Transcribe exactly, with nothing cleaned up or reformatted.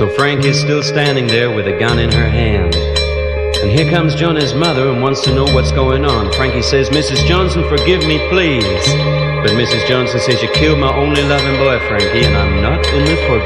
So Frankie's still standing there with a gun in her hand. And here comes Johnny's mother and wants to know what's going on. Frankie says, "Missus Johnson, forgive me, please." But Missus Johnson says, "You killed my only loving boy, Frankie, and I'm not in the forgiveness."